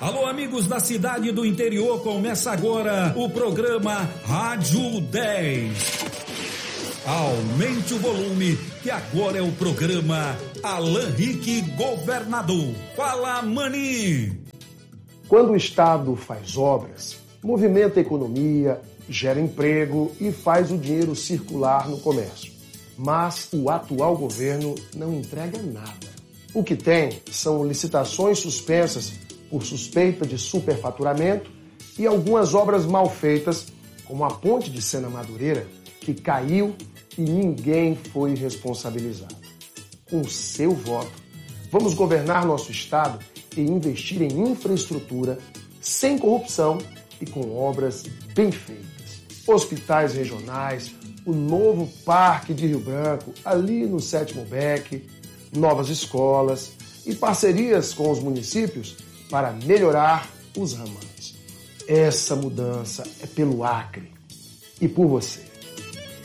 Alô, amigos da cidade e do interior, começa agora o programa Rádio 10. Aumente o volume, que agora é o programa Alan Rick Governador. Fala, maninho! Quando o Estado faz obras, movimenta a economia, gera emprego e faz o dinheiro circular no comércio. Mas o atual governo não entrega nada. O que tem são licitações suspensas por suspeita de superfaturamento e algumas obras mal feitas, como a ponte de Sena Madureira, que caiu e ninguém foi responsabilizado. Com seu voto, vamos governar nosso Estado e investir em infraestrutura sem corrupção e com obras bem feitas. Hospitais regionais, o novo Parque de Rio Branco, ali no 7º BEC, novas escolas e parcerias com os municípios para melhorar os ramais. Essa mudança é pelo Acre e por você.